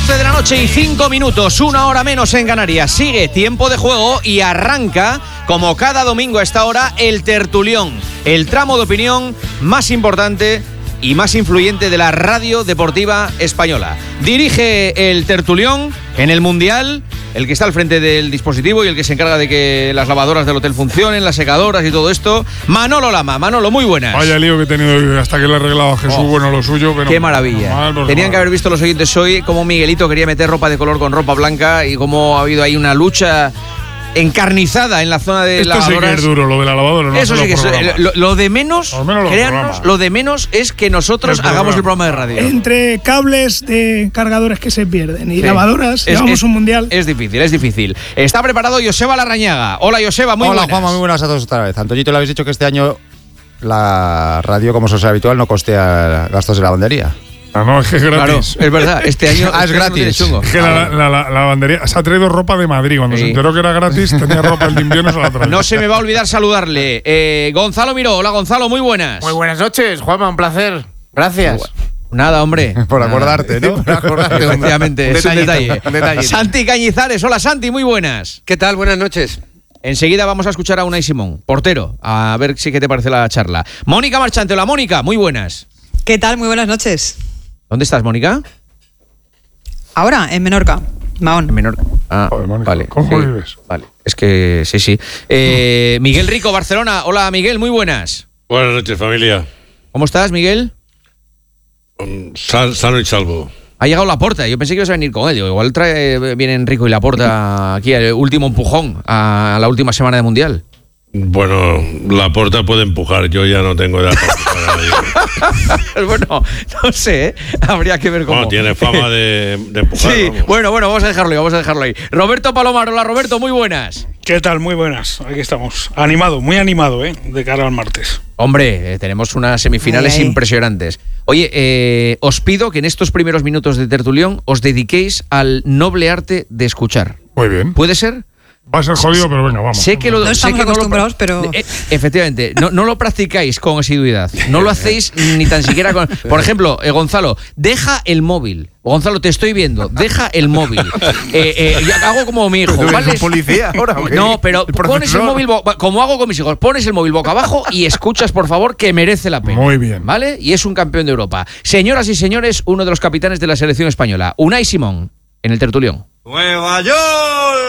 12 de la noche y 5 minutos, una hora menos en Canarias. Sigue tiempo de juego y arranca, como cada domingo a esta hora, el tertulión, el tramo de opinión más importante y más influyente de la radio deportiva española. Dirige el tertulión en el Mundial, el que está al frente del dispositivo y el que se encarga de que las lavadoras del hotel funcionen, las secadoras y todo esto, Manolo Lama. Manolo, muy buenas. Vaya lío que he tenido hoy, hasta que le he arreglado a Jesús, bueno, lo suyo. Pero qué maravilla. Tenían que haber visto los oyentes hoy cómo Miguelito quería meter ropa de color con ropa blanca y cómo ha habido ahí una lucha encarnizada en la zona de lavadoras. Esto sí que es duro, lo de la lavadora. No. Eso sí que es lo de menos, créannos, lo de menos es que nosotros hagamos el programa de radio. Entre cables de cargadores que se pierden y lavadoras, llevamos un mundial. Es difícil. Está preparado Joseba Larrañaga. Hola, Joseba, muy buenas. Hola, Juanma, muy buenas a todos otra vez. Antoñito, le habéis dicho que este año la radio, como suele ser habitual, no costea gastos de lavandería. No, es que es gratis. Claro, es verdad, este año es gratis. Es que la lavandería se ha traído ropa de Madrid. Cuando se enteró que era gratis, tenía ropa el de invierno, se la trajo. No se me va a olvidar saludarle. Gonzalo Miró. Hola, Gonzalo, muy buenas. Muy buenas noches, Juanma, un placer. Gracias. Nada, hombre. Por acordarte, ¿no? Por acordarte. Efectivamente, es un detalle. Santi Cañizares. Hola, Santi, muy buenas. ¿Qué tal? Buenas noches. Enseguida vamos a escuchar a Unai Simón, portero, a ver si qué te parece la charla. Mónica Marchante. Hola, Mónica, muy buenas. ¿Qué tal? Muy buenas noches. ¿Dónde estás, Mónica? Ahora, en Menorca, Mahón. En Menorca. Ah, joder, Mónica, vale. ¿cómo vives? Vale, es que sí. Miguel Rico, Barcelona. Hola, Miguel, muy buenas. Buenas noches, familia. ¿Cómo estás, Miguel? Sano y salvo. Ha llegado Laporta. Yo pensé que ibas a venir con él. Digo, igual vienen Rico y Laporta aquí al último empujón a la última semana de Mundial. Bueno, Laporta puede empujar. Yo ya no tengo edad para empujar. Bueno, no sé, habría que ver cómo. Bueno, tiene fama de empujar. Sí, vamos. bueno, vamos a dejarlo ahí. Roberto Palomar. Hola, Roberto, muy buenas. ¿Qué tal? Muy buenas. Aquí estamos. Muy animado, de cara al martes. Hombre, tenemos unas semifinales impresionantes. Oye, os pido que en estos primeros minutos de tertulión os dediquéis al noble arte de escuchar. Muy bien. ¿Puede ser? Va a ser jodido, pero venga, vamos. Sé que no estamos acostumbrados, pero... Efectivamente, no lo practicáis con asiduidad. No lo hacéis ni tan siquiera con... Por ejemplo, Gonzalo, deja el móvil. Gonzalo, te estoy viendo. Deja el móvil. Hago como mi hijo. ¿Eres un policía ahora? ¿O qué? No, pero pones el móvil... Como hago con mis hijos. Pones el móvil boca abajo y escuchas, por favor, que merece la pena. Muy bien. ¿Vale? Y es un campeón de Europa. Señoras y señores, uno de los capitanes de la selección española, Unai Simón, en el tertulión. ¡Nueva York!